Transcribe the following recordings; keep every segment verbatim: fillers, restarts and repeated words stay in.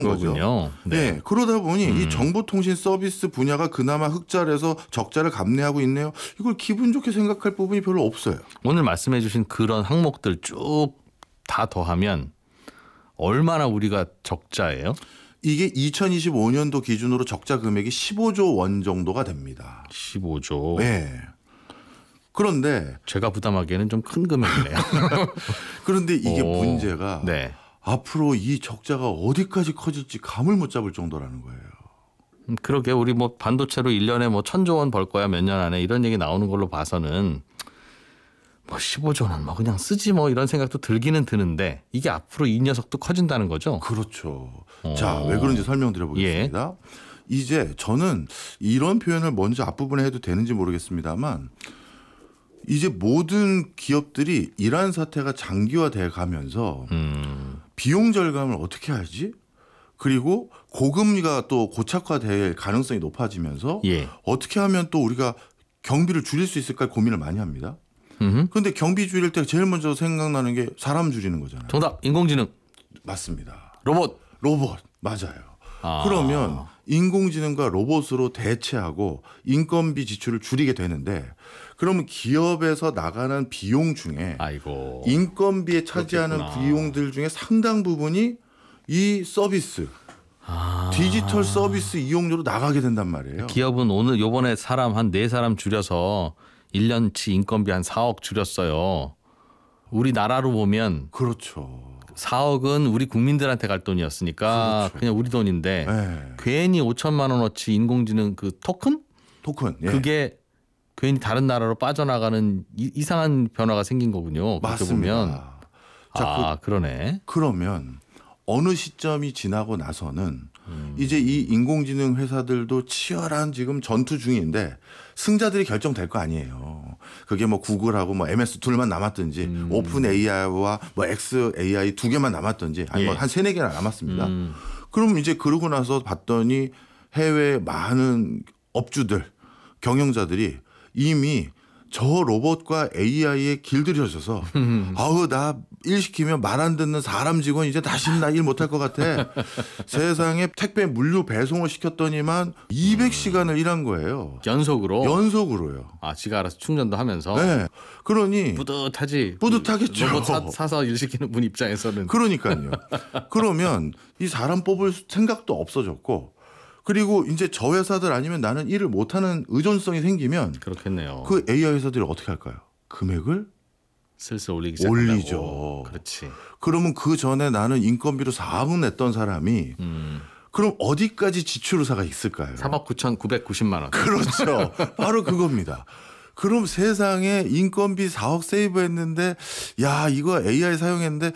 거군요. 네. 네. 그러다 보니 음. 이 정보통신 서비스 분야가 그나마 흑자에서 적자를 감내하고 있네요. 이걸 기분 좋게 생각할 부분이 별로 없어요. 오늘 말씀해 주신 그런 항목들 쭉 다 더하면 얼마나 우리가 적자예요? 이게 이천이십오 년도 기준으로 적자 금액이 십오조 원 정도가 됩니다. 십오조. 네. 그런데 제가 부담하기에는 좀 큰 금액이네요. 그런데 이게 오, 문제가 네. 앞으로 이 적자가 어디까지 커질지 감을 못 잡을 정도라는 거예요. 음, 그러게 우리 뭐 반도체로 일 년에 뭐 천조 원 벌 거야 몇 년 안에 이런 얘기 나오는 걸로 봐서는 뭐 십오조는 뭐 그냥 쓰지 뭐 이런 생각도 들기는 드는데 이게 앞으로 이 녀석도 커진다는 거죠? 그렇죠. 어. 자, 왜 그런지 설명드려 보겠습니다. 예. 이제 저는 이런 표현을 먼저 앞부분에 해도 되는지 모르겠습니다만 이제 모든 기업들이 이란 사태가 장기화돼 가면서 음. 비용 절감을 어떻게 하지? 그리고 고금리가 또 고착화될 가능성이 높아지면서 예. 어떻게 하면 또 우리가 경비를 줄일 수 있을까 고민을 많이 합니다. 그런데 경비 줄일 때 제일 먼저 생각나는 게 사람 줄이는 거잖아요. 정답 인공지능. 맞습니다. 로봇. 로봇 맞아요. 아. 그러면 인공지능과 로봇으로 대체하고 인건비 지출을 줄이게 되는데 그러면 기업에서 나가는 비용 중에 아이고. 인건비에 차지하는 그렇겠구나. 비용들 중에 상당 부분이 이 서비스 아. 디지털 서비스 이용료로 나가게 된단 말이에요. 기업은 오늘 요번에 사람 한 네 사람 줄여서 일 년치 인건비 한 사억 줄였어요. 우리나라로 보면 그렇죠. 사억은 우리 국민들한테 갈 돈이었으니까 그렇죠. 그냥 우리 돈인데 네. 괜히 오천만 원어치 인공지능 그 토큰? 토큰. 예. 그게 괜히 다른 나라로 빠져나가는 이, 이상한 변화가 생긴 거군요. 그렇게 맞습니다. 보면. 자, 아 그, 그러네. 그러면 어느 시점이 지나고 나서는 음. 이제 이 인공지능 회사들도 치열한 지금 전투 중인데 승자들이 결정될 거 아니에요. 그게 뭐 구글하고 뭐 엠에스 둘만 남았든지 음. 오픈 에이아이와 뭐 엑스에이아이 두 개만 남았든지 아니면 예. 한 세네 개나 남았습니다. 음. 그럼 이제 그러고 나서 봤더니 해외 많은 업주들 경영자들이 이미 저 로봇과 에이아이에 길들여져서 아우 나 일 시키면 말 안 듣는 사람 직원 이제 다시는 나 일 못할 것 같아. 세상에 택배 물류 배송을 시켰더니만 이백 시간을 일한 거예요. 연속으로. 연속으로요. 아 지가 알아서 충전도 하면서. 네. 그러니 뿌듯하지. 뿌듯하겠죠. 로봇 사, 사서 일 시키는 분 입장에서는. 그러니까요. 그러면 이 사람 뽑을 생각도 없어졌고 그리고 이제 저 회사들 아니면 나는 일을 못하는 의존성이 생기면 그렇겠네요. 그 에이아이 회사들이 어떻게 할까요? 금액을 슬슬 올리기 시작한다고. 올리죠. 그렇지. 그러면 그 전에 나는 인건비로 사억을 냈던 사람이 음. 그럼 어디까지 지출 의사가 있을까요? 삼억 구천구백구십만 원. 그렇죠. 바로 그겁니다. 그럼 세상에 인건비 사억 세이브했는데 야 이거 에이아이 사용했는데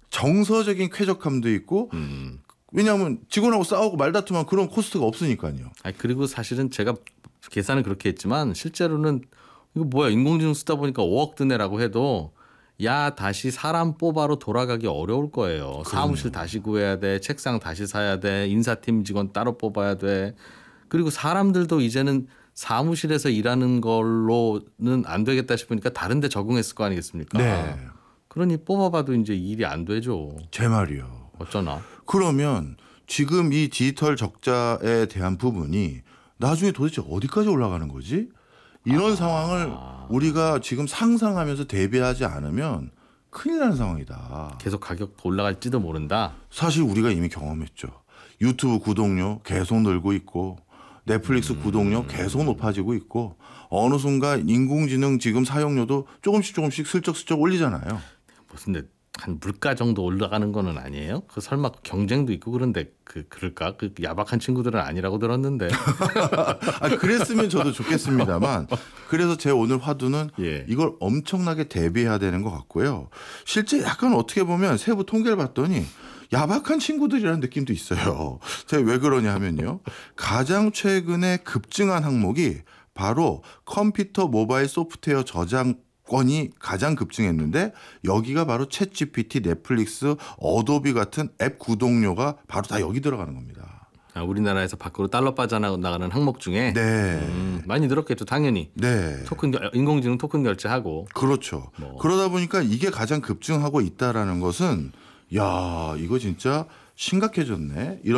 정서적인 쾌적함도 있고 음. 왜냐하면 직원하고 싸우고 말다툼하면 그런 코스트가 없으니까요. 아니 그리고 사실은 제가 계산은 그렇게 했지만 실제로는 이거 뭐야 인공지능 쓰다 보니까 오억 드네라고 해도 야 다시 사람 뽑아로 돌아가기 어려울 거예요. 그럼요. 사무실 다시 구해야 돼. 책상 다시 사야 돼. 인사팀 직원 따로 뽑아야 돼. 그리고 사람들도 이제는 사무실에서 일하는 걸로는 안 되겠다 싶으니까 다른 데 적응했을 거 아니겠습니까? 네. 그러니 뽑아봐도 이제 일이 안 되죠. 제 말이요. 어쩌나. 그러면 지금 이 디지털 적자에 대한 부분이 나중에 도대체 어디까지 올라가는 거지? 이런 아. 상황을 우리가 지금 상상하면서 대비하지 않으면 큰일 나는 상황이다. 계속 가격 올라갈지도 모른다. 사실 우리가 이미 경험했죠. 유튜브 구독료 계속 늘고 있고 넷플릭스 음. 구독료 계속 높아지고 있고 어느 순간 인공지능 지금 사용료도 조금씩 조금씩 슬쩍슬쩍 올리잖아요. 무슨 한 물가 정도 올라가는 거는 아니에요? 그 설마 경쟁도 있고 그런데 그 그럴까? 그 야박한 친구들은 아니라고 들었는데. 아, 그랬으면 저도 좋겠습니다만 그래서 제 오늘 화두는 예. 이걸 엄청나게 대비해야 되는 것 같고요. 실제 약간 어떻게 보면 세부 통계를 봤더니 야박한 친구들이라는 느낌도 있어요. 제가 왜 그러냐 하면요. 가장 최근에 급증한 항목이 바로 컴퓨터 모바일 소프트웨어 저장 건이 가장 급증했는데 여기가 바로 챗지피티, 넷플릭스, 어도비 같은 앱 구독료가 바로 다 여기 들어가는 겁니다. 아, 우리나라에서 밖으로 달러 빠져나가는 항목 중에 네, 음, 많이 늘었겠죠, 당연히. 네, 토큰 인공지능 토큰 결제하고. 그렇죠. 뭐. 그러다 보니까 이게 가장 급증하고 있다라는 것은 야 이거 진짜 심각해졌네. 이런